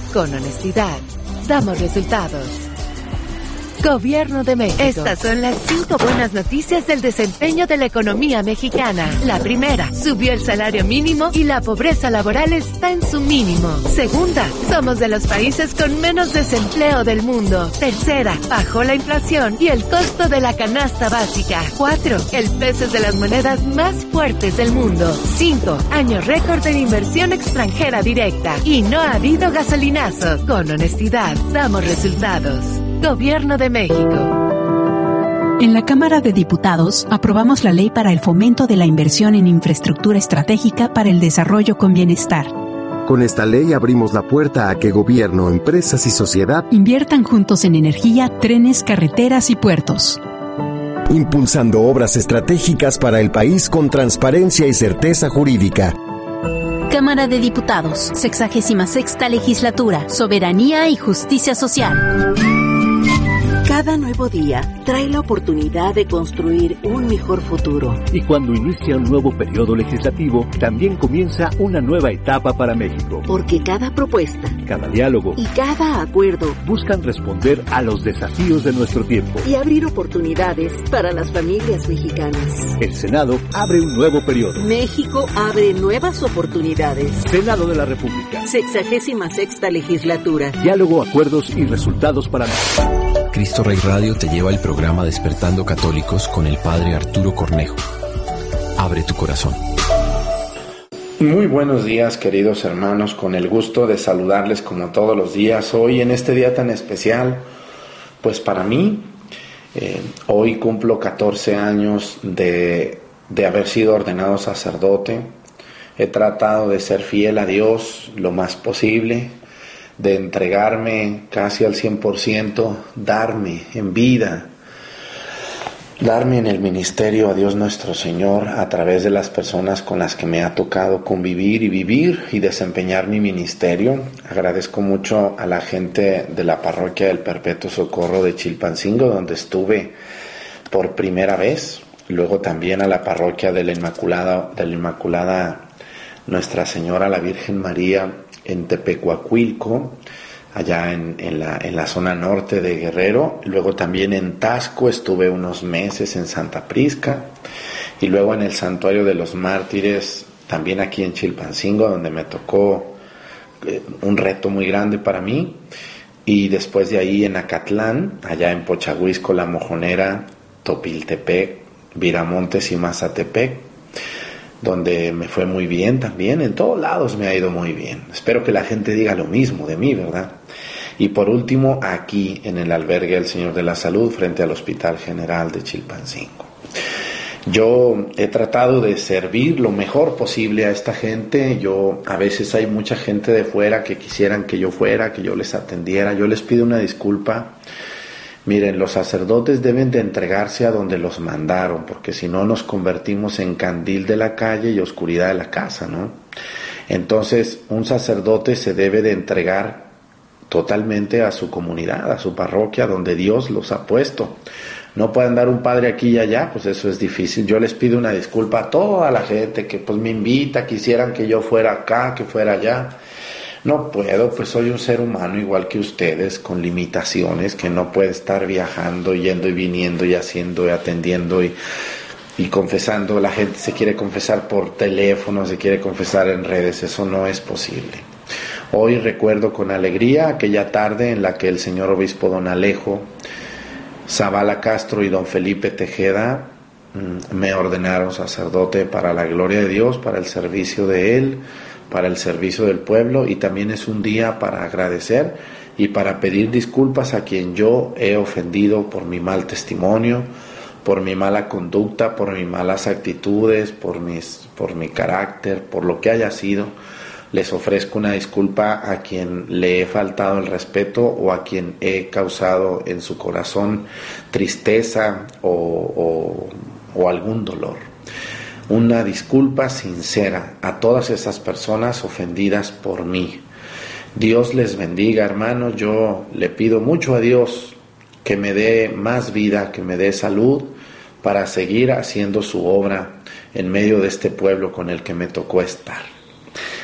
Con honestidad, damos resultados. Gobierno de México. Estas son las 5 buenas noticias del desempeño de la economía mexicana. La primera, subió el salario mínimo y la pobreza laboral está en su mínimo. Segunda, somos de los países con menos desempleo del mundo. Tercera, bajó la inflación y el costo de la canasta básica. 4, el peso es de las monedas más fuertes del mundo. 5, año récord en inversión extranjera directa. Y no ha habido gasolinazo. Con honestidad, damos resultados. Gobierno de México. En la Cámara de Diputados aprobamos la ley para el fomento de la inversión en infraestructura estratégica para el desarrollo con bienestar. Con esta ley abrimos la puerta a que gobierno, empresas y sociedad inviertan juntos en energía, trenes, carreteras y puertos. Impulsando obras estratégicas para el país con transparencia y certeza jurídica. Cámara de Diputados, 66ª Legislatura, Soberanía y Justicia Social. Cada nuevo día trae la oportunidad de construir un mejor futuro. Y cuando inicia un nuevo periodo legislativo, también comienza una nueva etapa para México. Porque cada propuesta, cada diálogo y cada acuerdo buscan responder a los desafíos de nuestro tiempo y abrir oportunidades para las familias mexicanas. El Senado abre un nuevo periodo. México abre nuevas oportunidades. Senado de la República. 66ª Legislatura. Diálogo, acuerdos y resultados para México. Cristo Rey Radio te lleva el programa Despertando Católicos con el Padre Arturo Cornejo. Abre tu corazón. Muy buenos días, queridos hermanos, con el gusto de saludarles como todos los días. Hoy en este día tan especial, pues para mí, hoy cumplo 14 años de haber sido ordenado sacerdote. He tratado de ser fiel a Dios lo más posible, de entregarme casi al 100%, darme en vida, darme en el ministerio a Dios nuestro Señor a través de las personas con las que me ha tocado convivir y vivir y desempeñar mi ministerio. Agradezco mucho a la gente de la parroquia del Perpetuo Socorro de Chilpancingo, donde estuve por primera vez, luego también a la parroquia de la Inmaculada Nuestra Señora la Virgen María en Tepecuacuilco, allá en la zona norte de Guerrero. Luego también en Tasco estuve unos meses, en Santa Prisca, y luego en el Santuario de los Mártires, también aquí en Chilpancingo, donde me tocó un reto muy grande para mí. Y después de ahí en Acatlán, allá en Pochahuisco, La Mojonera, Topiltepec, Viramontes y Mazatepec, donde me fue muy bien también. En todos lados me ha ido muy bien. Espero que la gente diga lo mismo de mí, ¿verdad? Y por último, aquí en el albergue del Señor de la Salud, frente al Hospital General de Chilpancingo. Yo he tratado de servir lo mejor posible a esta gente. A veces hay mucha gente de fuera que quisieran que yo fuera, que yo les atendiera. Yo les pido una disculpa. Miren, los sacerdotes deben de entregarse a donde los mandaron, porque si no nos convertimos en candil de la calle y oscuridad de la casa, ¿no? Entonces, un sacerdote se debe de entregar totalmente a su comunidad, a su parroquia, donde Dios los ha puesto. No puede andar un padre aquí y allá, pues eso es difícil. Yo les pido una disculpa a toda la gente que pues me invita, quisieran que yo fuera acá, que fuera allá. No puedo, pues soy un ser humano igual que ustedes, con limitaciones, que no puede estar viajando, yendo y viniendo y haciendo y atendiendo y confesando. La gente se quiere confesar por teléfono, se quiere confesar en redes, eso no es posible. Hoy recuerdo con alegría aquella tarde en la que el señor obispo don Alejo Zavala Castro y don Felipe Tejeda me ordenaron sacerdote para la gloria de Dios, para el servicio de Él, para el servicio del pueblo, y también es un día para agradecer y para pedir disculpas a quien yo he ofendido por mi mal testimonio, por mi mala conducta, por mis malas actitudes, por mi carácter, por lo que haya sido. Les ofrezco una disculpa a quien le he faltado el respeto o a quien he causado en su corazón tristeza o algún dolor. Una disculpa sincera a todas esas personas ofendidas por mí. Dios les bendiga, hermanos. Yo le pido mucho a Dios que me dé más vida, que me dé salud para seguir haciendo su obra en medio de este pueblo con el que me tocó estar.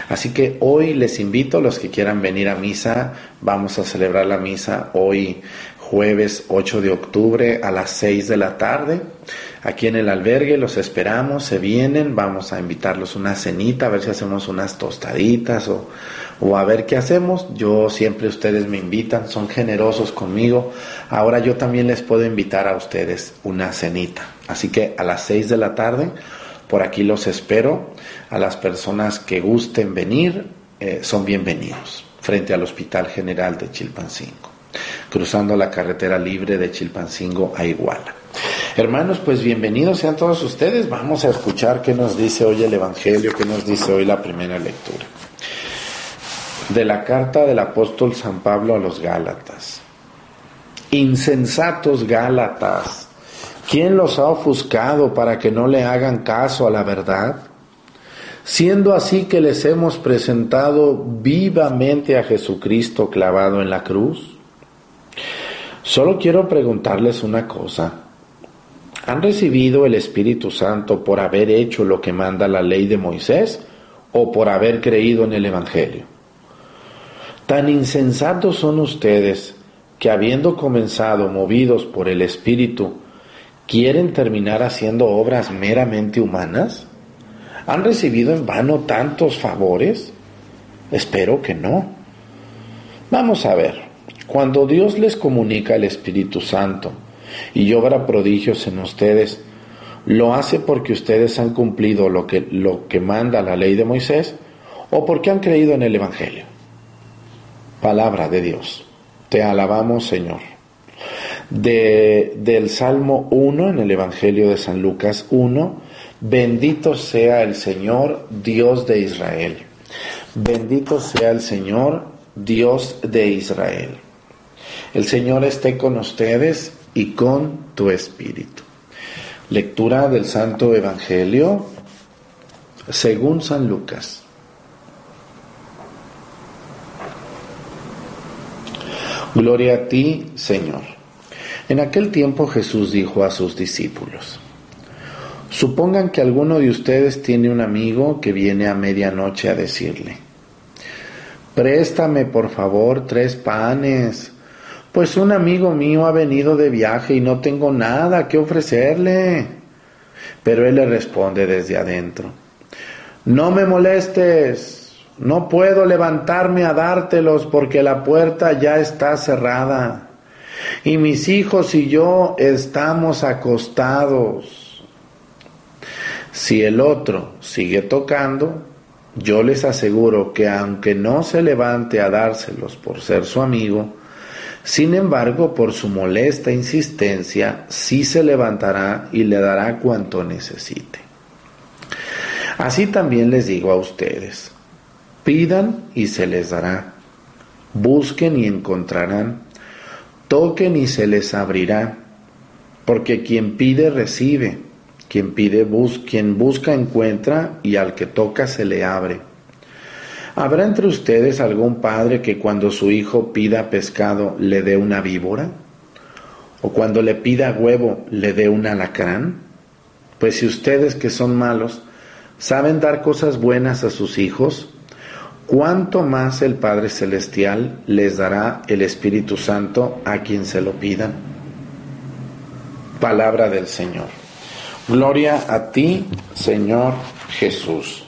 Así que hoy les invito a los que quieran venir a misa. Vamos a celebrar la misa hoy jueves 8 de octubre a las 6 de la tarde. Aquí en el albergue los esperamos, se vienen, vamos a invitarlos una cenita, a ver si hacemos unas tostaditas o a ver qué hacemos. Yo siempre, ustedes me invitan, son generosos conmigo. Ahora yo también les puedo invitar a ustedes una cenita. Así que a las 6 de la tarde, por aquí los espero. A las personas que gusten venir, son bienvenidos, frente al Hospital General de Chilpancingo, cruzando la carretera libre de Chilpancingo a Iguala. Hermanos, pues bienvenidos sean todos ustedes. Vamos a escuchar qué nos dice hoy el Evangelio, qué nos dice hoy la primera lectura. De la carta del apóstol San Pablo a los Gálatas. Insensatos Gálatas, ¿quién los ha ofuscado para que no le hagan caso a la verdad? Siendo así que les hemos presentado vivamente a Jesucristo clavado en la cruz. Solo quiero preguntarles una cosa. ¿Han recibido el Espíritu Santo por haber hecho lo que manda la ley de Moisés o por haber creído en el Evangelio? Tan insensatos son ustedes que, habiendo comenzado movidos por el Espíritu, ¿quieren terminar haciendo obras meramente humanas? ¿Han recibido en vano tantos favores? Espero que no. Vamos a ver, cuando Dios les comunica el Espíritu Santo y obra prodigios en ustedes, ¿lo hace porque ustedes han cumplido lo que manda la ley de Moisés o porque han creído en el Evangelio? Palabra de Dios. Te alabamos, Señor. Del Salmo 1 en el Evangelio de San Lucas 1, bendito sea el Señor, Dios de Israel. Bendito sea el Señor, Dios de Israel. El Señor esté con ustedes y con tu espíritu. Lectura del Santo Evangelio según San Lucas. Gloria a ti, Señor. En aquel tiempo Jesús dijo a sus discípulos: supongan que alguno de ustedes tiene un amigo que viene a medianoche a decirle: préstame por favor 3 panes, pues un amigo mío ha venido de viaje y no tengo nada que ofrecerle. Pero él le responde desde adentro: no me molestes, no puedo levantarme a dártelos porque la puerta ya está cerrada y mis hijos y yo estamos acostados. Si el otro sigue tocando, yo les aseguro que aunque no se levante a dárselos por ser su amigo, sin embargo, por su molesta insistencia, sí se levantará y le dará cuanto necesite. Así también les digo a ustedes: pidan y se les dará, busquen y encontrarán, toquen y se les abrirá, porque quien pide recibe, quien busca encuentra, y al que toca se le abre. ¿Habrá entre ustedes algún padre que cuando su hijo pida pescado le dé una víbora? ¿O cuando le pida huevo le dé un alacrán? Pues si ustedes, que son malos, saben dar cosas buenas a sus hijos, ¿cuánto más el Padre Celestial les dará el Espíritu Santo a quien se lo pidan? Palabra del Señor. Gloria a ti, Señor Jesús.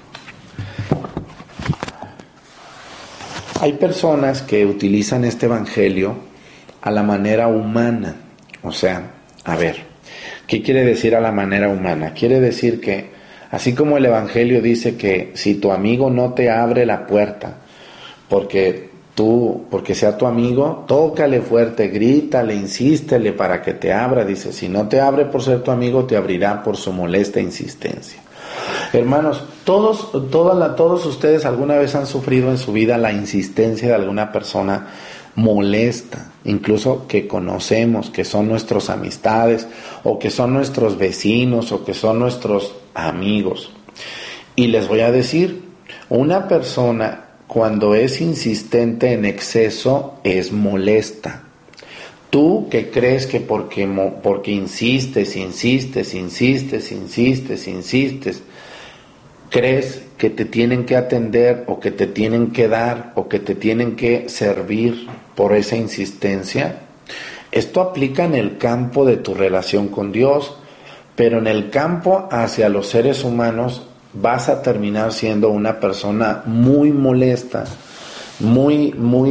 Hay personas que utilizan este evangelio a la manera humana. O sea, a ver, ¿qué quiere decir a la manera humana? Quiere decir que, así como el evangelio dice que si tu amigo no te abre la puerta, porque sea tu amigo, tócale fuerte, grítale, insístele para que te abra. Dice, si no te abre por ser tu amigo, te abrirá por su molesta insistencia. Hermanos, todos ustedes alguna vez han sufrido en su vida la insistencia de alguna persona molesta, incluso que conocemos, que son nuestras amistades, o que son nuestros vecinos, o que son nuestros amigos. Y les voy a decir, una persona cuando es insistente en exceso es molesta. Tú que crees que porque insistes, crees que te tienen que atender o que te tienen que dar o que te tienen que servir por esa insistencia. Esto aplica en el campo de tu relación con Dios, pero en el campo hacia los seres humanos vas a terminar siendo una persona muy molesta, muy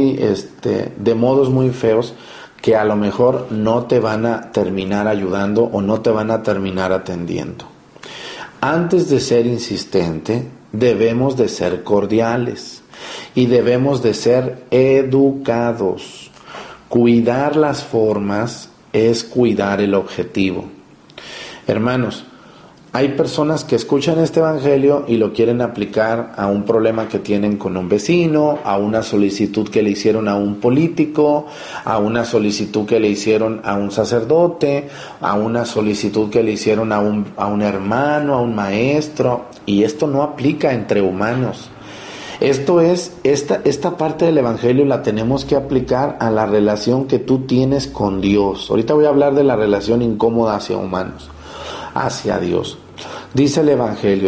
de modos muy feos, que a lo mejor no te van a terminar ayudando o no te van a terminar atendiendo. Antes de ser insistente, debemos de ser cordiales y debemos de ser educados. Cuidar las formas es cuidar el objetivo. Hermanos, hay personas que escuchan este evangelio y lo quieren aplicar a un problema que tienen con un vecino, a una solicitud que le hicieron a un político, a una solicitud que le hicieron a un sacerdote, a una solicitud que le hicieron a un hermano, a un maestro, y esto no aplica entre humanos. Esto es, esta parte del evangelio la tenemos que aplicar a la relación que tú tienes con Dios. Ahorita voy a hablar de la relación incómoda hacia humanos, hacia Dios. Dice el evangelio,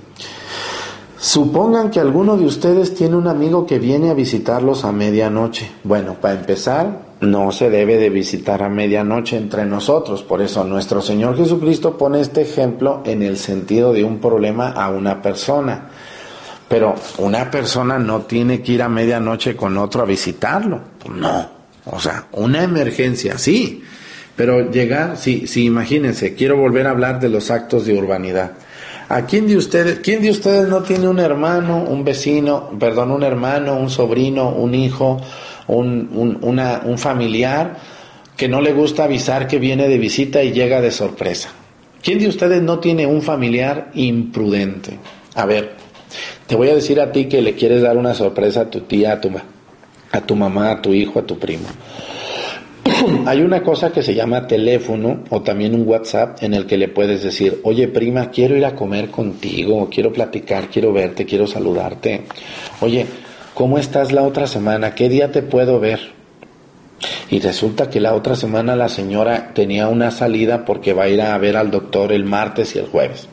supongan que alguno de ustedes tiene un amigo que viene a visitarlos a medianoche. Bueno, para empezar, no se debe de visitar a medianoche entre nosotros. Por eso nuestro Señor Jesucristo pone este ejemplo en el sentido de un problema a una persona. Pero una persona no tiene que ir a medianoche con otro a visitarlo. No, o sea, una emergencia, sí. Pero llegar, sí, imagínense, quiero volver a hablar de los actos de urbanidad. ¿Quién de ustedes no tiene un hermano, un vecino, un hermano, un sobrino, un hijo, un familiar que no le gusta avisar que viene de visita y llega de sorpresa? ¿Quién de ustedes no tiene un familiar imprudente? A ver, te voy a decir a ti que le quieres dar una sorpresa a tu tía, a tu mamá, a tu hijo, a tu primo. Hay una cosa que se llama teléfono o también un WhatsApp en el que le puedes decir, oye prima, quiero ir a comer contigo, quiero platicar, quiero verte, quiero saludarte. Oye, ¿cómo estás la otra semana? ¿Qué día te puedo ver? Y resulta que la otra semana la señora tenía una salida porque va a ir a ver al doctor el martes y el jueves.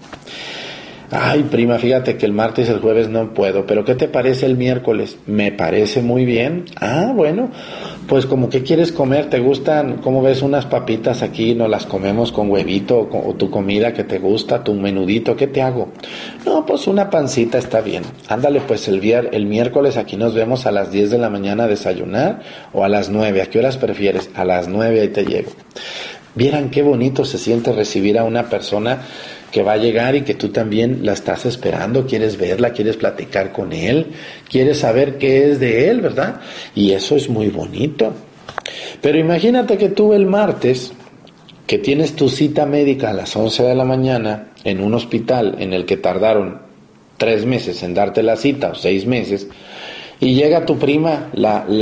Ay, prima, fíjate que el martes y el jueves no puedo, pero ¿qué te parece el miércoles? Me parece muy bien. Ah, bueno, pues como que quieres comer, ¿te gustan? ¿Cómo ves unas papitas aquí? Nos las comemos con huevito o tu comida que te gusta, tu menudito, ¿qué te hago? No, pues una pancita está bien. Ándale, pues el miércoles aquí nos vemos a las 10 de la mañana a desayunar o a las 9. ¿A qué horas prefieres? A las 9 ahí te llego. Vieran qué bonito se siente recibir a una persona que va a llegar y que tú también la estás esperando, quieres verla, quieres platicar con él, quieres saber qué es de él, ¿verdad? Y eso es muy bonito. Pero imagínate que tú el martes, que tienes tu cita médica a las 11 de la mañana en un hospital en el que tardaron 3 meses en darte la cita o 6 meses, y llega tu prima,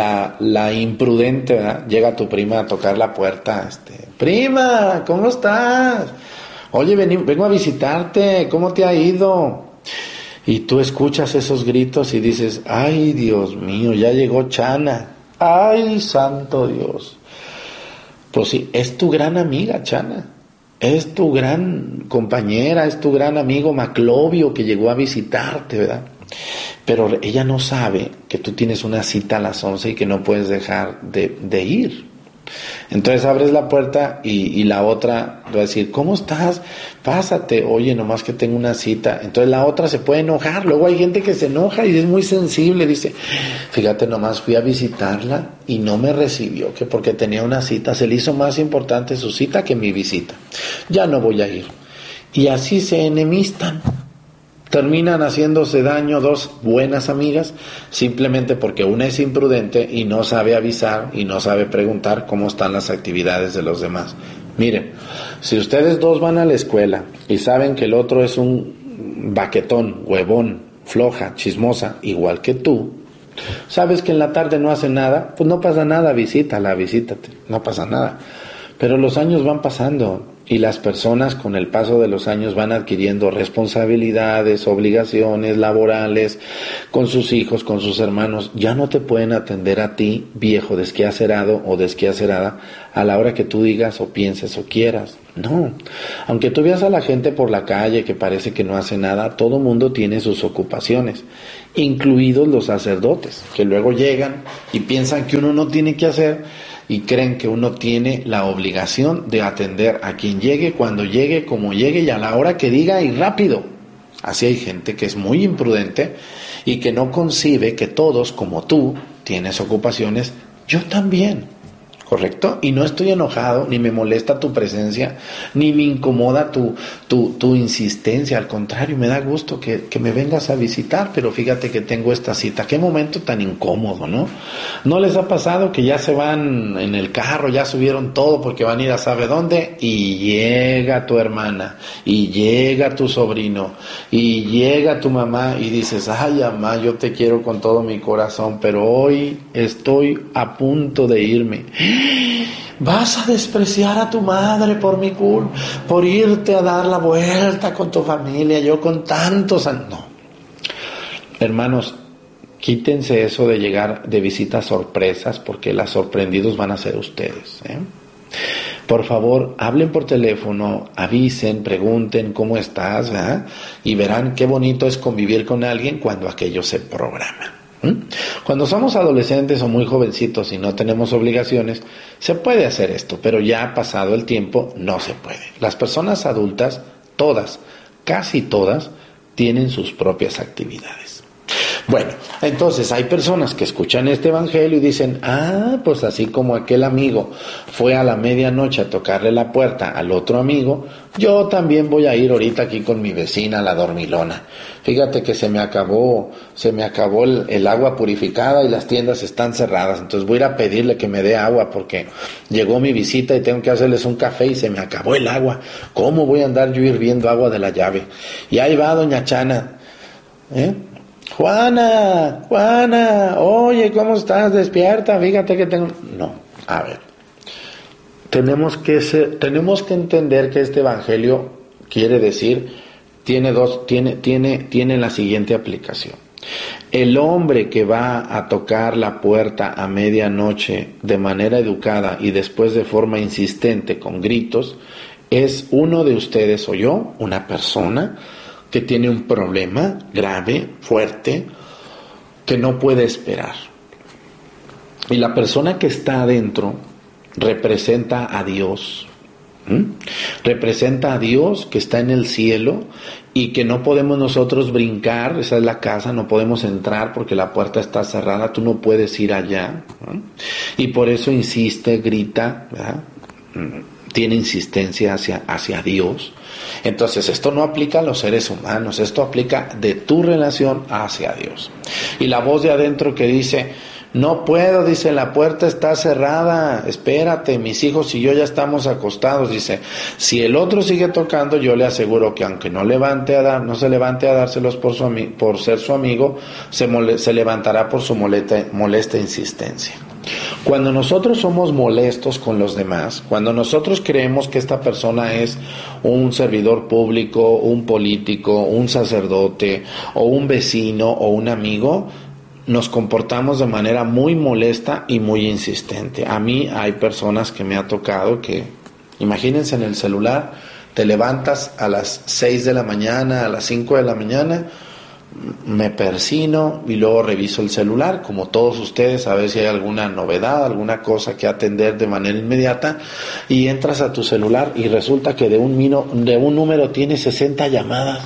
la imprudente, ¿verdad? Llega tu prima a tocar la puerta, prima, ¿cómo estás? Oye, vengo a visitarte, ¿cómo te ha ido? Y tú escuchas esos gritos y dices, ay, Dios mío, ya llegó Chana, ay, santo Dios. Pues sí, es tu gran amiga, Chana, es tu gran compañera, es tu gran amigo Maclovio que llegó a visitarte, ¿verdad? Pero ella no sabe que tú tienes una cita a las 11 y que no puedes dejar de ir. Entonces abres la puerta y la otra va a decir, ¿cómo estás? Pásate. Oye, nomás que tengo una cita. Entonces la otra se puede enojar. Luego hay gente que se enoja y es muy sensible. Dice, fíjate, nomás fui a visitarla y no me recibió, que porque tenía una cita. Se le hizo más importante su cita que mi visita. Ya no voy a ir. Y así se enemistan. Terminan haciéndose daño 2 buenas amigas simplemente porque una es imprudente y no sabe avisar y no sabe preguntar cómo están las actividades de los demás. Miren, si ustedes 2 van a la escuela y saben que el otro es un baquetón, huevón, floja, chismosa, igual que tú, sabes que en la tarde no hace nada, pues no pasa nada, visítala, visítate, no pasa nada. Pero los años van pasando y las personas con el paso de los años van adquiriendo responsabilidades, obligaciones laborales con sus hijos, con sus hermanos, ya no te pueden atender a ti, viejo desquacerado o desquacerada, a la hora que tú digas o pienses o quieras. No, aunque tú veas a la gente por la calle que parece que no hace nada, todo mundo tiene sus ocupaciones, incluidos los sacerdotes, que luego llegan y piensan que uno no tiene que hacer y creen que uno tiene la obligación de atender a quien llegue, cuando llegue, como llegue y a la hora que diga y rápido. Así hay gente que es muy imprudente y que no concibe que todos, como tú, tienes ocupaciones, yo también. ¿Correcto? Y no estoy enojado, ni me molesta tu presencia, ni me incomoda tu insistencia. Al contrario, me da gusto que me vengas a visitar, pero fíjate que tengo esta cita. Qué momento tan incómodo, ¿no? ¿No les ha pasado que ya se van en el carro, ya subieron todo porque van a ir a sabe dónde? Y llega tu hermana, y llega tu sobrino, y llega tu mamá, y dices, ay, mamá, yo te quiero con todo mi corazón, pero hoy estoy a punto de irme. ¿Vas a despreciar a tu madre por mi culpa? ¿Por irte a dar la vuelta con tu familia? Yo con tantos años. No. Hermanos, quítense eso de llegar de visitas sorpresas, porque las sorprendidos van a ser ustedes, ¿eh? Por favor, hablen por teléfono, avisen, pregunten cómo estás, ¿eh? Y verán qué bonito es convivir con alguien cuando aquello se programa. Cuando somos adolescentes o muy jovencitos y no tenemos obligaciones, se puede hacer esto, pero ya pasado el tiempo no se puede. Las personas adultas, todas, casi todas, tienen sus propias actividades. Bueno, entonces hay personas que escuchan este evangelio y dicen, pues así como aquel amigo fue a la medianoche a tocarle la puerta al otro amigo, yo también voy a ir ahorita aquí con mi vecina, la dormilona. Fíjate que se me acabó el agua purificada y las tiendas están cerradas, entonces voy a ir a pedirle que me dé agua porque llegó mi visita y tengo que hacerles un café y se me acabó el agua. ¿Cómo voy a andar yo hirviendo agua de la llave? Y ahí va doña Chana, Juana, oye, ¿cómo estás? Despierta, fíjate que tengo... No, a ver, tenemos que entender que este evangelio quiere decir, tiene la siguiente aplicación. El hombre que va a tocar la puerta a medianoche de manera educada y después de forma insistente con gritos, es uno de ustedes o yo, una persona que tiene un problema grave, fuerte, que no puede esperar. Y la persona que está adentro representa a Dios. Representa a Dios que está en el cielo y que no podemos nosotros brincar, esa es la casa, no podemos entrar porque la puerta está cerrada, tú no puedes ir allá. Y por eso insiste, grita, ¿verdad? Tiene insistencia hacia Dios. Entonces esto no aplica a los seres humanos, esto aplica de tu relación hacia Dios. Y la voz de adentro que dice, no puedo, dice, la puerta está cerrada, espérate, mis hijos y yo ya estamos acostados, dice, si el otro sigue tocando, yo le aseguro que aunque no se levante a dárselos por ser su amigo, se levantará por su molesta insistencia. Cuando nosotros somos molestos con los demás, cuando nosotros creemos que esta persona es un servidor público, un político, un sacerdote, o un vecino, o un amigo, nos comportamos de manera muy molesta y muy insistente. A mí hay personas que me ha tocado que, imagínense en el celular, te levantas a las 6 de la mañana, a las 5 de la mañana, me persino y luego reviso el celular, como todos ustedes, a ver si hay alguna novedad, alguna cosa que atender de manera inmediata, y entras a tu celular y resulta que de un número tiene 60 llamadas.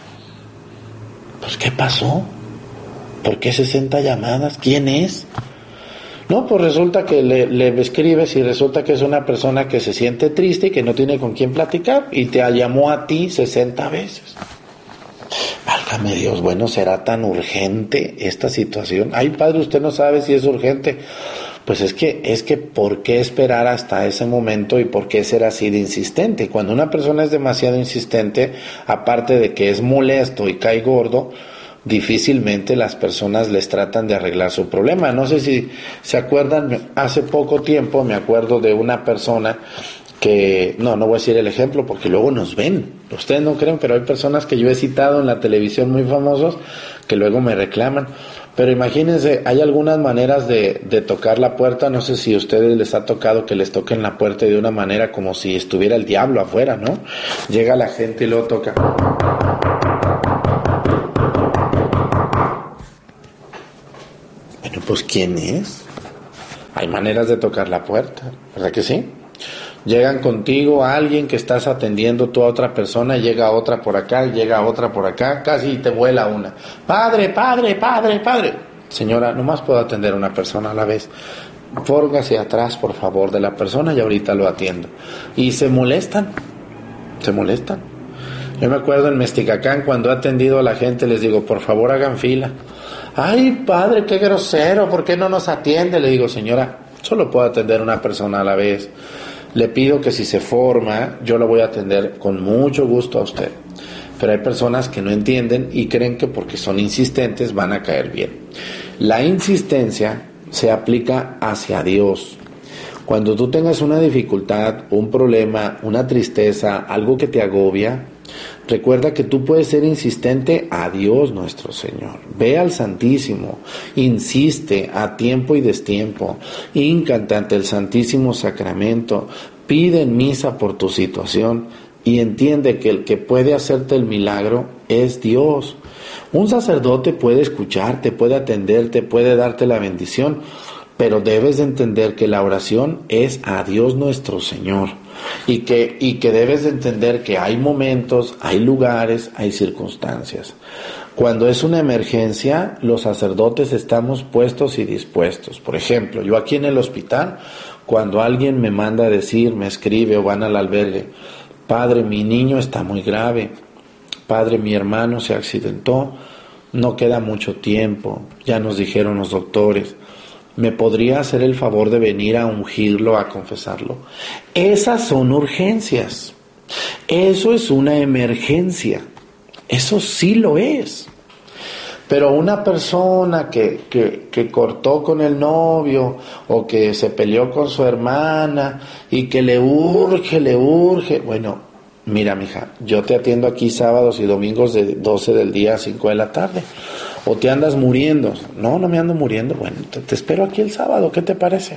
Pues, ¿qué pasó? ¿Por qué 60 llamadas? ¿Quién es? No, pues resulta que le escribes y resulta que es una persona que se siente triste y que no tiene con quién platicar y te llamó a ti 60 veces. Válgame Dios, bueno, ¿será tan urgente esta situación? Ay, padre, usted no sabe si es urgente. Pues es que ¿por qué esperar hasta ese momento y por qué ser así de insistente? Cuando una persona es demasiado insistente, aparte de que es molesto y cae gordo, difícilmente las personas les tratan de arreglar su problema. No sé si se acuerdan, hace poco tiempo me acuerdo de una persona que, no voy a decir el ejemplo porque luego nos ven. Ustedes no creen, pero hay personas que yo he citado en la televisión muy famosos que luego me reclaman. Pero imagínense, hay algunas maneras de tocar la puerta. No sé si a ustedes les ha tocado que les toquen la puerta de una manera como si estuviera el diablo afuera, ¿no? Llega la gente y luego toca. Bueno, pues ¿quién es? Hay maneras de tocar la puerta, ¿verdad que sí? Llegan contigo a alguien que estás atendiendo tú a otra persona, llega otra por acá, llega otra por acá, casi te vuela una. Padre. Señora, nomás puedo atender a una persona a la vez. Fórgase atrás, por favor, de la persona y ahorita lo atiendo. Y se molestan. Yo me acuerdo en Mesticacán, cuando he atendido a la gente, les digo, por favor hagan fila. Ay, padre, qué grosero, ¿por qué no nos atiende? Le digo, señora, solo puedo atender a una persona a la vez. Le pido que si se forma, yo lo voy a atender con mucho gusto a usted. Pero hay personas que no entienden y creen que porque son insistentes van a caer bien. La insistencia se aplica hacia Dios. Cuando tú tengas una dificultad, un problema, una tristeza, algo que te agobia, recuerda que tú puedes ser insistente a Dios nuestro Señor. Ve al Santísimo, insiste a tiempo y destiempo, híncate ante el Santísimo Sacramento, pide en misa por tu situación y entiende que el que puede hacerte el milagro es Dios. Un sacerdote puede escucharte, puede atenderte, puede darte la bendición, pero debes de entender que la oración es a Dios nuestro Señor. Y que debes de entender que hay momentos, hay lugares, hay circunstancias. Cuando es una emergencia, los sacerdotes estamos puestos y dispuestos. Por ejemplo, yo aquí en el hospital, cuando alguien me manda a decir, me escribe o van al albergue, padre, mi niño está muy grave, padre, mi hermano se accidentó, no queda mucho tiempo, ya nos dijeron los doctores, ¿me podría hacer el favor de venir a ungirlo, a confesarlo? Esas son urgencias. Eso es una emergencia. Eso sí lo es. Pero una persona que cortó con el novio o que se peleó con su hermana y que le urge, bueno, mira, mija, yo te atiendo aquí sábados y domingos de 12 del día a 5 de la tarde. ¿O te andas muriendo? No me ando muriendo. Bueno, te espero aquí el sábado, ¿qué te parece?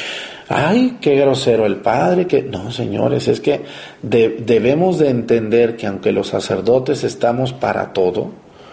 Ay, qué grosero el padre. No, señores, es que debemos de entender que aunque los sacerdotes estamos para todo,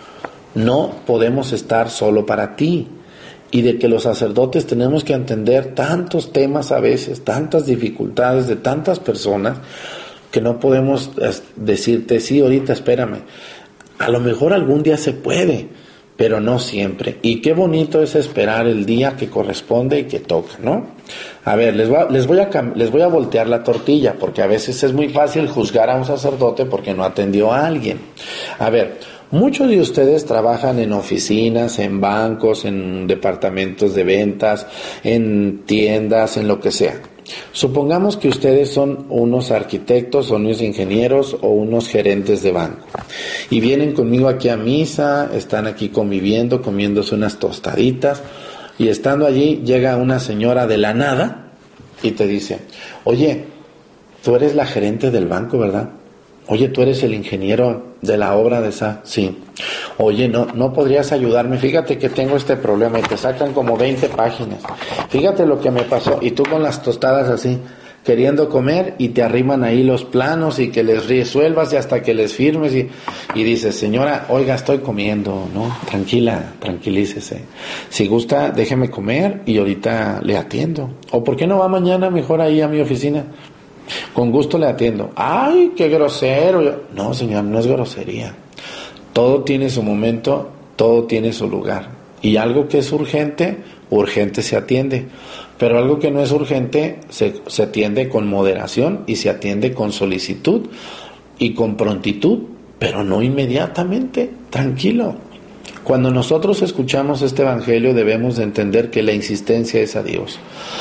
no podemos estar solo para ti. Y de que los sacerdotes tenemos que entender tantos temas a veces, tantas dificultades de tantas personas, que no podemos decirte, sí, ahorita espérame. A lo mejor algún día se puede, pero no siempre. Y qué bonito es esperar el día que corresponde y que toca, ¿no? A ver, les voy a voltear la tortilla, porque a veces es muy fácil juzgar a un sacerdote porque no atendió a alguien. A ver, muchos de ustedes trabajan en oficinas, en bancos, en departamentos de ventas, en tiendas, en lo que sea. Supongamos que ustedes son unos arquitectos, o unos ingenieros o unos gerentes de banco y vienen conmigo aquí a misa, están aquí conviviendo, comiéndose unas tostaditas y estando allí llega una señora de la nada y te dice, oye, tú eres la gerente del banco, ¿verdad? Oye, tú eres el ingeniero de la obra de esa, sí. Oye, no podrías ayudarme, fíjate que tengo este problema y te sacan como 20 páginas. Fíjate lo que me pasó y tú con las tostadas así, queriendo comer y te arriman ahí los planos y que les resuelvas y hasta que les firmes y dices, señora, oiga, estoy comiendo, ¿no? Tranquila, tranquilícese. Si gusta, déjeme comer y ahorita le atiendo. ¿O por qué no va mañana mejor ahí a mi oficina? Con gusto le atiendo. ¡Ay, qué grosero! No, señor, no es grosería. Todo tiene su momento, todo tiene su lugar. Y algo que es urgente, urgente se atiende. Pero algo que no es urgente, se atiende con moderación y se atiende con solicitud y con prontitud, pero no inmediatamente. Tranquilo. Cuando nosotros escuchamos este evangelio debemos de entender que la insistencia es a Dios.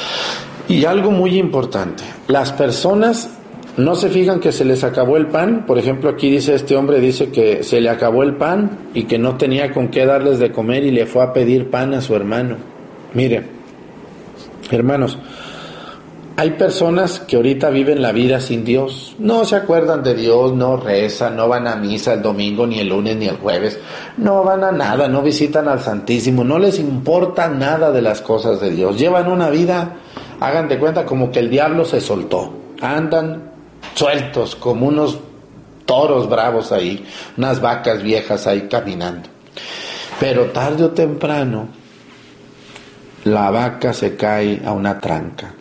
Y algo muy importante, las personas no se fijan que se les acabó el pan. Por ejemplo, aquí dice este hombre, dice que se le acabó el pan y que no tenía con qué darles de comer y le fue a pedir pan a su hermano. Mire, hermanos, Hay personas que ahorita viven la vida sin Dios, no se acuerdan de Dios, no rezan, no van a misa el domingo, ni el lunes, ni el jueves, no van a nada, no visitan al Santísimo, no les importa nada de las cosas de Dios, llevan una vida, hagan de cuenta como que el diablo se soltó, andan sueltos como unos toros bravos ahí, unas vacas viejas ahí caminando, pero tarde o temprano la vaca se cae a una tranca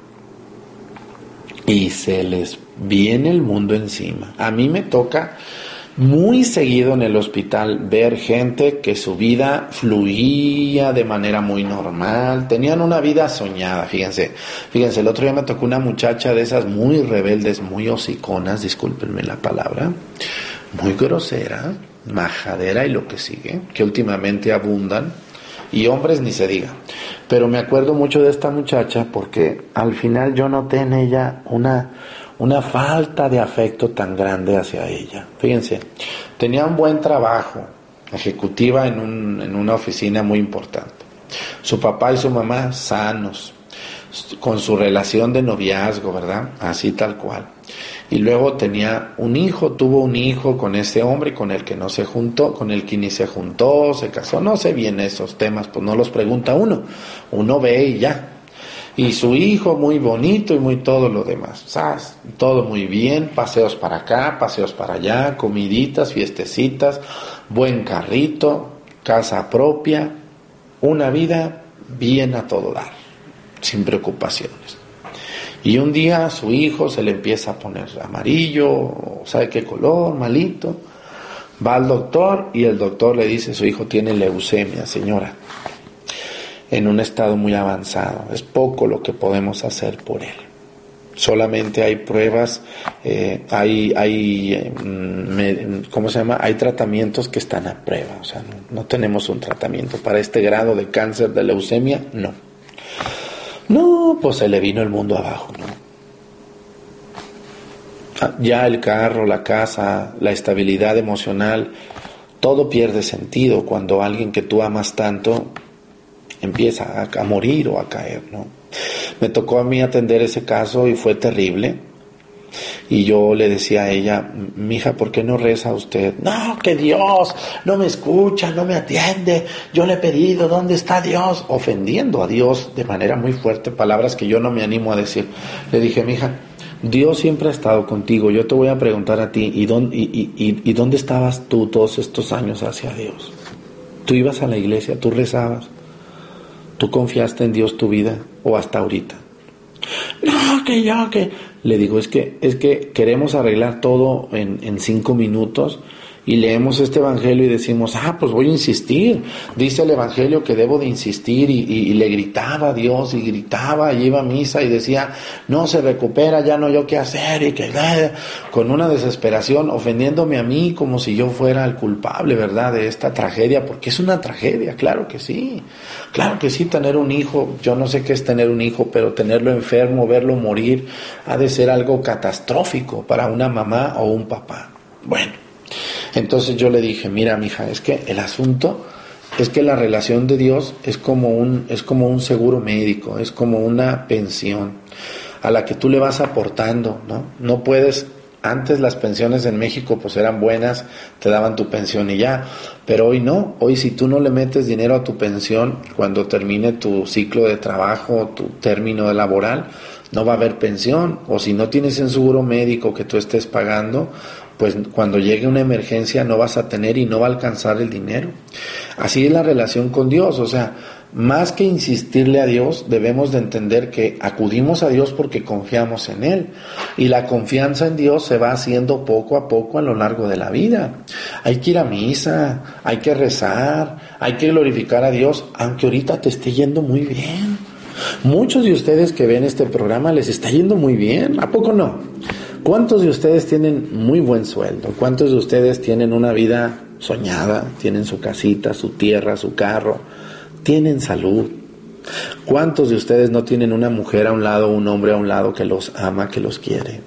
y se les viene el mundo encima. A mí me toca muy seguido en el hospital ver gente que su vida fluía de manera muy normal, tenían una vida soñada. Fíjense, el otro día me tocó una muchacha de esas muy rebeldes, muy hociconas, discúlpenme la palabra, muy grosera, majadera y lo que sigue, que últimamente abundan, y hombres ni se diga. Pero me acuerdo mucho de esta muchacha porque al final yo noté en ella una falta de afecto tan grande hacia ella. Fíjense, tenía un buen trabajo, ejecutiva en una oficina muy importante. Su papá y su mamá sanos, con su relación de noviazgo, ¿verdad? Así tal cual. Y luego tuvo un hijo con ese hombre con el que no se juntó, con el que ni se juntó, se casó, no sé bien esos temas, pues no los pregunta uno ve y ya. Y su hijo muy bonito y muy todo lo demás, ¿sabes? Todo muy bien, paseos para acá, paseos para allá, comiditas, fiestecitas, buen carrito, casa propia, una vida bien a todo dar, sin preocupaciones. Y un día a su hijo se le empieza a poner amarillo, ¿sabe qué color? Malito. Va al doctor y el doctor le dice, su hijo tiene leucemia, señora, en un estado muy avanzado. Es poco lo que podemos hacer por él. Solamente hay pruebas, hay tratamientos que están a prueba. O sea, no tenemos un tratamiento para este grado de cáncer de leucemia, no. No, pues se le vino el mundo abajo, ¿no? Ya el carro, la casa, la estabilidad emocional, todo pierde sentido cuando alguien que tú amas tanto empieza a morir o a caer, ¿no? Me tocó a mí atender ese caso y fue terrible. Y yo le decía a ella, mija, ¿por qué no reza usted? No, que Dios no me escucha, no me atiende, yo le he pedido, ¿dónde está Dios? Ofendiendo a Dios de manera muy fuerte, palabras que yo no me animo a decir. Le dije, mija, Dios siempre ha estado contigo, yo te voy a preguntar a ti, ¿y dónde estabas tú todos estos años hacia Dios? ¿Tú ibas a la iglesia, tú rezabas? ¿Tú confiaste en Dios tu vida o hasta ahorita? No, que le digo, es que queremos arreglar todo en 5 minutos y leemos este evangelio y decimos, pues voy a insistir, dice el evangelio que debo de insistir, y le gritaba a Dios y gritaba y iba a misa y decía, no se recupera, ya no hay qué hacer, y que con una desesperación, ofendiéndome a mí como si yo fuera el culpable, ¿verdad?, de esta tragedia, porque es una tragedia, claro que sí, tener un hijo, yo no sé qué es tener un hijo, pero tenerlo enfermo, verlo morir, ha de ser algo catastrófico para una mamá o un papá. Bueno, entonces yo le dije, mira, mija, es que el asunto es que la relación de Dios es como un seguro médico, es como una pensión a la que tú le vas aportando, ¿no? No puedes, antes las pensiones en México pues eran buenas, te daban tu pensión y ya, pero hoy no, hoy si tú no le metes dinero a tu pensión cuando termine tu ciclo de trabajo, tu término laboral, no va a haber pensión, o si no tienes un seguro médico que tú estés pagando, pues cuando llegue una emergencia no vas a tener y no va a alcanzar el dinero. Así es la relación con Dios, o sea, más que insistirle a Dios, debemos de entender que acudimos a Dios porque confiamos en Él, y la confianza en Dios se va haciendo poco a poco a lo largo de la vida. Hay que ir a misa, hay que rezar, hay que glorificar a Dios, aunque ahorita te esté yendo muy bien. Muchos de ustedes que ven este programa les está yendo muy bien, ¿a poco no? ¿Cuántos de ustedes tienen muy buen sueldo? ¿Cuántos de ustedes tienen una vida soñada? Tienen su casita, su tierra, su carro, tienen salud. ¿Cuántos de ustedes no tienen una mujer a un lado, un hombre a un lado que los ama, que los quiere?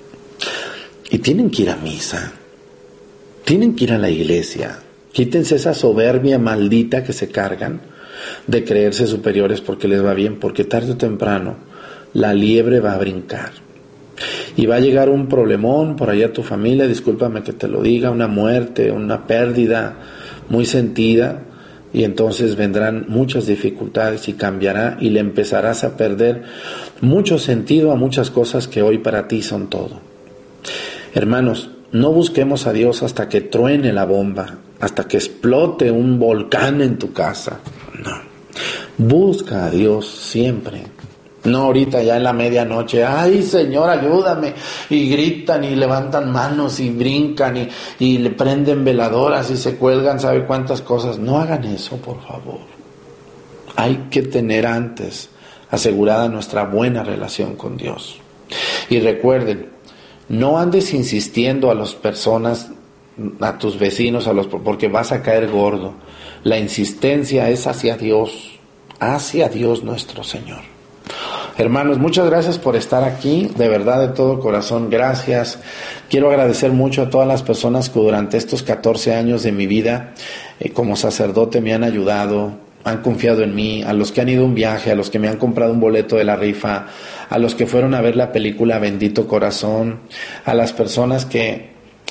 Y tienen que ir a misa, tienen que ir a la iglesia. Quítense esa soberbia maldita que se cargan de creerse superiores porque les va bien, porque tarde o temprano la liebre va a brincar. Y va a llegar un problemón por allá a tu familia, discúlpame que te lo diga, una muerte, una pérdida muy sentida, y entonces vendrán muchas dificultades y cambiará y le empezarás a perder mucho sentido a muchas cosas que hoy para ti son todo. Hermanos, no busquemos a Dios hasta que truene la bomba, hasta que explote un volcán en tu casa. No, busca a Dios siempre. No ahorita ya en la medianoche, ¡ay, Señor, ayúdame! Y gritan y levantan manos y brincan y le prenden veladoras y se cuelgan, ¿sabe cuántas cosas? No hagan eso, por favor. Hay que tener antes asegurada nuestra buena relación con Dios. Y recuerden, no andes insistiendo a las personas, a tus vecinos, porque vas a caer gordo. La insistencia es hacia Dios nuestro Señor. Hermanos, muchas gracias por estar aquí, de verdad, de todo corazón, gracias. Quiero agradecer mucho a todas las personas que durante estos 14 años de mi vida como sacerdote me han ayudado, han confiado en mí, a los que han ido a un viaje, a los que me han comprado un boleto de la rifa, a los que fueron a ver la película Bendito Corazón, a las personas que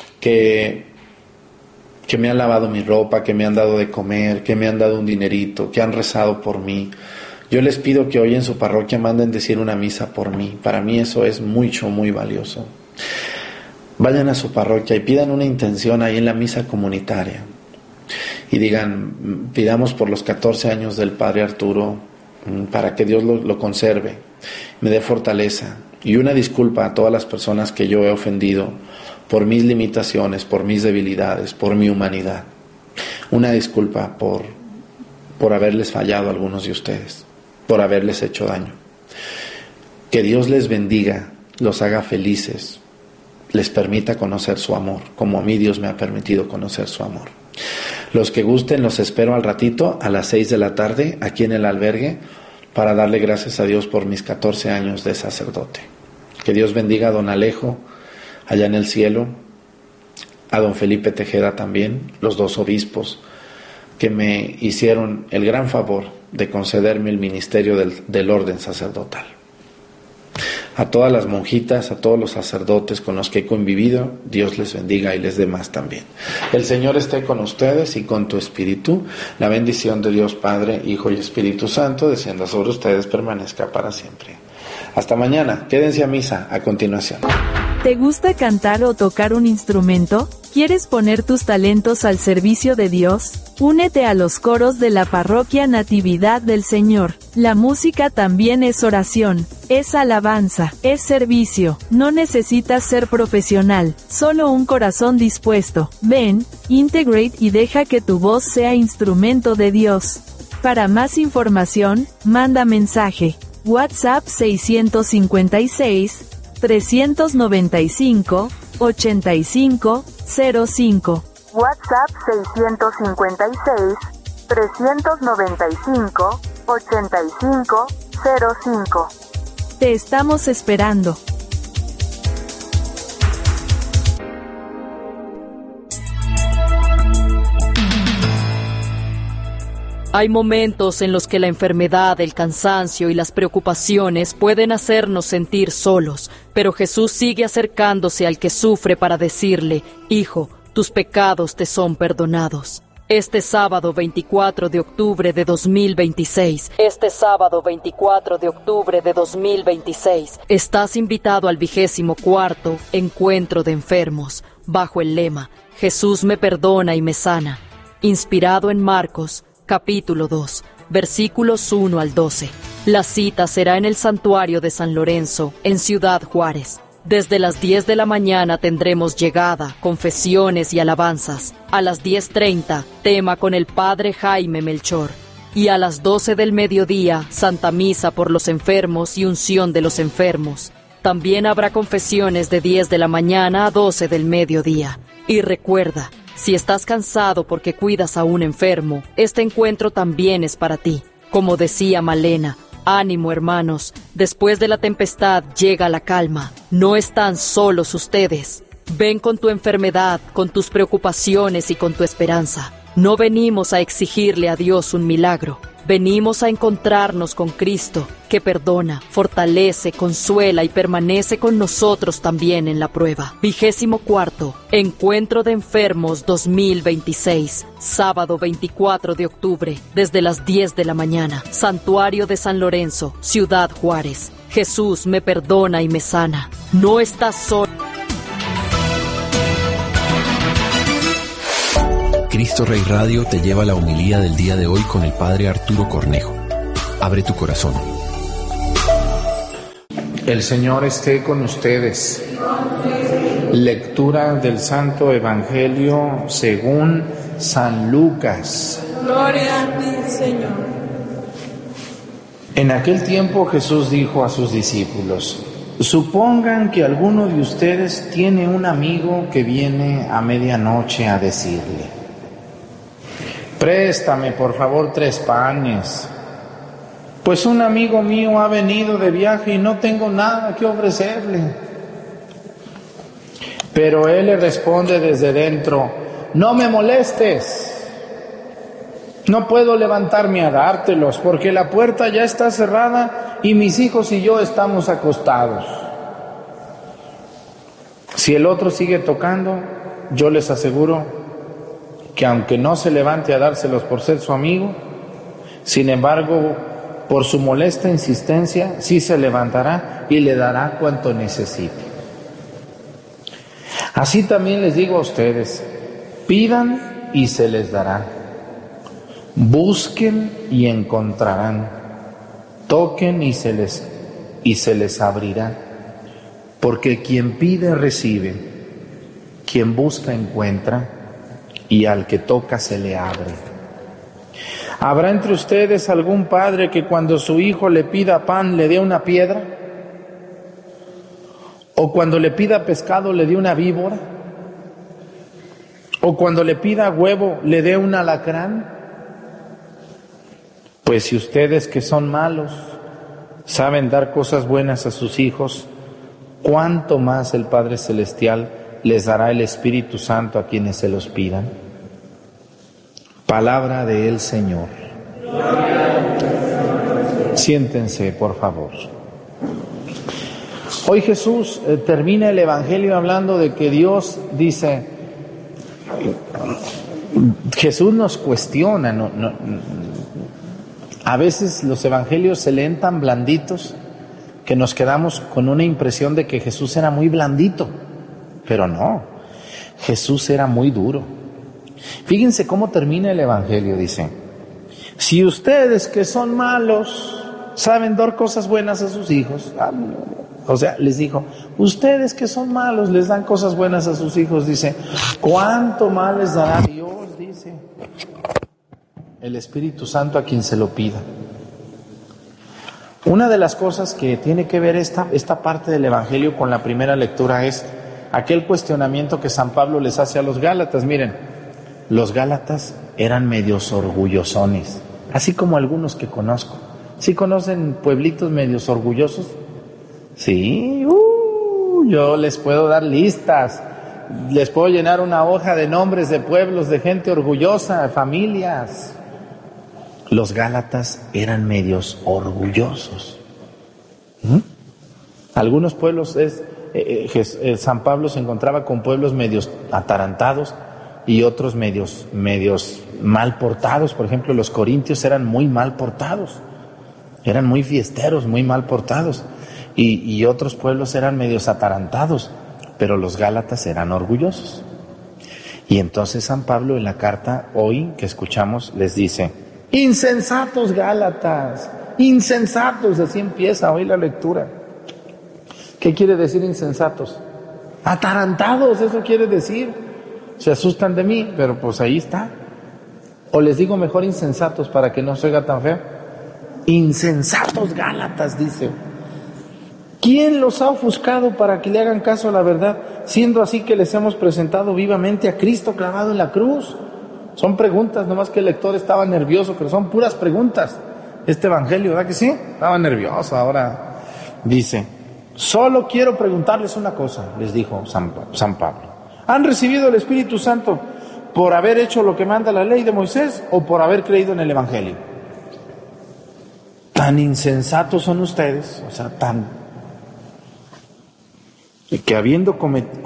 me han lavado mi ropa, que me han dado de comer, que me han dado un dinerito, que han rezado por mí. Yo les pido que hoy en su parroquia manden decir una misa por mí. Para mí eso es mucho, muy valioso. Vayan a su parroquia y pidan una intención ahí en la misa comunitaria. Y digan, pidamos por los 14 años del Padre Arturo, para que Dios lo conserve, me dé fortaleza. Y una disculpa a todas las personas que yo he ofendido por mis limitaciones, por mis debilidades, por mi humanidad. Una disculpa por haberles fallado a algunos de ustedes, por haberles hecho daño. Que Dios les bendiga, los haga felices, les permita conocer su amor, como a mí Dios me ha permitido conocer su amor. Los que gusten, los espero al ratito, a las 6 de la tarde, aquí en el albergue, para darle gracias a Dios por mis 14 años de sacerdote. Que Dios bendiga a don Alejo, allá en el cielo, a don Felipe Tejeda también, los dos obispos, que me hicieron el gran favor de concederme el ministerio del orden sacerdotal. A todas las monjitas, a todos los sacerdotes con los que he convivido, Dios les bendiga y les dé más también. El Señor esté con ustedes y con tu espíritu. La bendición de Dios Padre, Hijo y Espíritu Santo descienda sobre ustedes, permanezca para siempre. Hasta mañana. Quédense a misa a continuación. ¿Te gusta cantar o tocar un instrumento? ¿Quieres poner tus talentos al servicio de Dios? Únete a los coros de la Parroquia Natividad del Señor. La música también es oración, es alabanza, es servicio. No necesitas ser profesional, solo un corazón dispuesto. Ven, integrate y deja que tu voz sea instrumento de Dios. Para más información, manda mensaje. WhatsApp 656 395 8505. WhatsApp 656 395 8505. Te estamos esperando. Hay momentos en los que la enfermedad, el cansancio y las preocupaciones pueden hacernos sentir solos, pero Jesús sigue acercándose al que sufre para decirle: Hijo, tus pecados te son perdonados. Este sábado 24 de octubre de 2026, estás invitado al 24º Encuentro de Enfermos, bajo el lema Jesús me perdona y me sana, inspirado en Marcos, capítulo 2, versículos 1 al 12. La cita será en el Santuario de San Lorenzo, en Ciudad Juárez. Desde las 10 de la mañana tendremos llegada, confesiones y alabanzas. A las 10:30, tema con el Padre Jaime Melchor. Y a las 12 del mediodía, Santa Misa por los enfermos y unción de los enfermos. También habrá confesiones de 10 de la mañana a 12 del mediodía. Y recuerda, si estás cansado porque cuidas a un enfermo, este encuentro también es para ti. Como decía Malena, ánimo hermanos, después de la tempestad llega la calma. No están solos ustedes. Ven con tu enfermedad, con tus preocupaciones y con tu esperanza. No venimos a exigirle a Dios un milagro. Venimos a encontrarnos con Cristo, que perdona, fortalece, consuela y permanece con nosotros también en la prueba. 24º Encuentro de Enfermos 2026, sábado 24 de octubre, desde las 10 de la mañana, Santuario de San Lorenzo, Ciudad Juárez. Jesús me perdona y me sana. No estás solo. Cristo Rey Radio te lleva la homilía del día de hoy con el Padre Arturo Cornejo. Abre tu corazón. El Señor esté con ustedes. Lectura del Santo Evangelio según San Lucas. Gloria a ti, Señor. En aquel tiempo Jesús dijo a sus discípulos: supongan que alguno de ustedes tiene un amigo que viene a medianoche a decirle: préstame por favor 3 panes, pues un amigo mío ha venido de viaje y no tengo nada que ofrecerle. Pero él le responde desde dentro: no me molestes, no puedo levantarme a dártelos, porque la puerta ya está cerrada y mis hijos y yo estamos acostados. Si el otro sigue tocando, yo les aseguro que aunque no se levante a dárselos por ser su amigo, sin embargo, por su molesta insistencia, sí se levantará y le dará cuanto necesite. Así también les digo a ustedes: pidan y se les dará, busquen y encontrarán, toquen y se les abrirá, porque quien pide recibe, quien busca encuentra, y al que toca se le abre. ¿Habrá entre ustedes algún padre que cuando su hijo le pida pan le dé una piedra? ¿O cuando le pida pescado le dé una víbora? ¿O cuando le pida huevo le dé un alacrán? Pues si ustedes, que son malos, saben dar cosas buenas a sus hijos, ¿cuánto más el Padre Celestial les dará el Espíritu Santo a quienes se los pidan? Palabra del Señor. Siéntense, por favor. Hoy Jesús termina el Evangelio hablando de que Dios dice, Jesús nos cuestiona, a veces los Evangelios se leen tan blanditos que nos quedamos con una impresión de que Jesús era muy blandito. Pero no, Jesús era muy duro. Fíjense cómo termina el Evangelio, dice: si ustedes que son malos saben dar cosas buenas a sus hijos, o sea, les dijo, ustedes que son malos les dan cosas buenas a sus hijos, dice, ¿cuánto más les dará Dios? Dice, el Espíritu Santo a quien se lo pida. Una de las cosas que tiene que ver esta parte del Evangelio con la primera lectura es aquel cuestionamiento que San Pablo les hace a los Gálatas. Miren, los Gálatas eran medios orgullosones, así como algunos que conozco. ¿Sí conocen pueblitos medios orgullosos? Sí, yo les puedo dar listas, les puedo llenar una hoja de nombres de pueblos, de gente orgullosa, de familias. Los Gálatas eran medios orgullosos. Algunos pueblos San Pablo se encontraba con pueblos medios atarantados y otros medios mal portados. Por ejemplo, los corintios eran muy mal portados, eran muy fiesteros, muy mal portados, y otros pueblos eran medios atarantados, pero los Gálatas eran orgullosos. Y entonces San Pablo en la carta hoy que escuchamos les dice: insensatos Gálatas, insensatos. Así empieza hoy la lectura. ¿Qué quiere decir insensatos? Atarantados, eso quiere decir. Se asustan de mí, pero pues ahí está. O les digo mejor insensatos para que no se oiga tan feo. Insensatos Gálatas, dice. ¿Quién los ha ofuscado para que le hagan caso a la verdad, siendo así que les hemos presentado vivamente a Cristo clavado en la cruz? Son preguntas, nomás que el lector estaba nervioso, pero son puras preguntas. Este evangelio, ¿verdad que sí? Estaba nervioso. Ahora dice: solo quiero preguntarles una cosa, les dijo San Pablo. ¿Han recibido el Espíritu Santo por haber hecho lo que manda la ley de Moisés o por haber creído en el Evangelio? tan insensatos son ustedes, o sea, que habiendo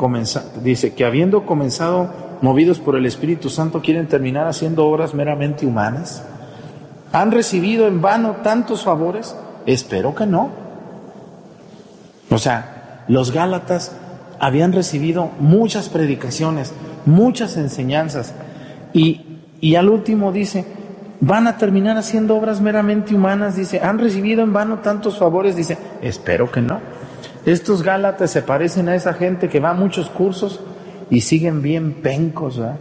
comenzado movidos por el Espíritu Santo, quieren terminar haciendo obras meramente humanas. ¿Han recibido en vano tantos favores? Espero que no. O sea, los Gálatas habían recibido muchas predicaciones, muchas enseñanzas, y al último dice, van a terminar haciendo obras meramente humanas. Dice, ¿han recibido en vano tantos favores? Dice, espero que no. Estos Gálatas se parecen a esa gente que va a muchos cursos y siguen bien pencos, ¿verdad?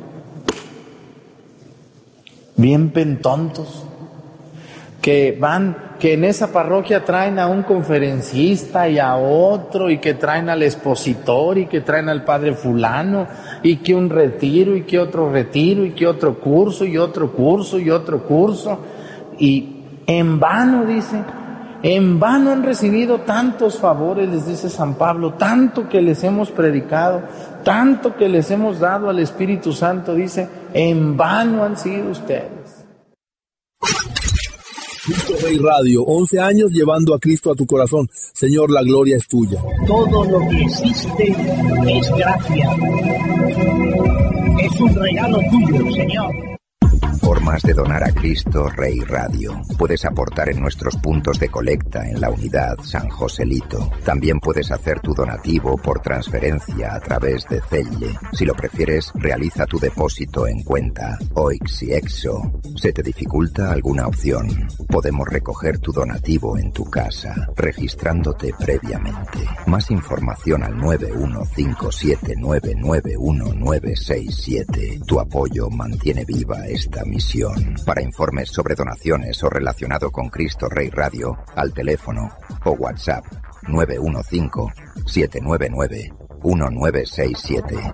Bien pentontos, que en esa parroquia traen a un conferencista y a otro, y que traen al expositor, y que traen al padre fulano, y que un retiro, y que otro retiro, y que otro curso, y otro curso, y otro curso, y en vano, dice, en vano han recibido tantos favores, les dice San Pablo, tanto que les hemos predicado, tanto que les hemos dado al Espíritu Santo, dice, en vano han sido ustedes. Cristo Rey Radio, 11 años llevando a Cristo a tu corazón. Señor, la gloria es tuya. Todo lo que existe es gracia. Es un regalo tuyo, Señor. Formas de donar a Cristo Rey Radio. Puedes aportar en nuestros puntos de colecta en la unidad San Joselito. También puedes hacer tu donativo por transferencia a través de Zelle. Si lo prefieres, realiza tu depósito en cuenta OIX y EXO. ¿Se te dificulta alguna opción? Podemos recoger tu donativo en tu casa, registrándote previamente. Más información al 915799197. Tu apoyo mantiene viva esta misión. Para informes sobre donaciones o relacionado con Cristo Rey Radio, al teléfono o WhatsApp 915-799-1967.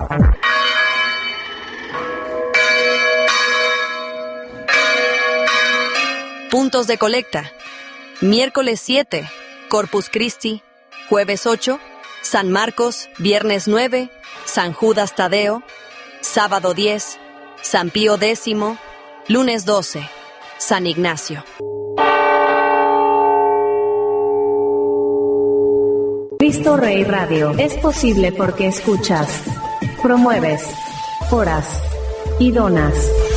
Puntos de colecta. Miércoles 7, Corpus Christi. Jueves 8, San Marcos. Viernes 9, San Judas Tadeo. Sábado 10, San Pío X. Lunes 12, San Ignacio. Cristo Rey Radio es posible porque escuchas, promueves, oras y donas.